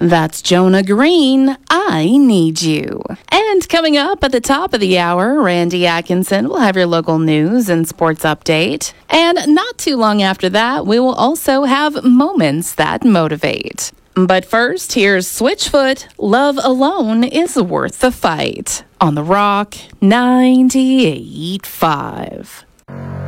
That's Jonah Green, I Need You. And coming up at the top of the hour, Randy Atkinson will have your local news and sports update. And not too long after that, we will also have Moments That Motivate. But first, here's Switchfoot, Love Alone is Worth the Fight, on The Rock 98.5.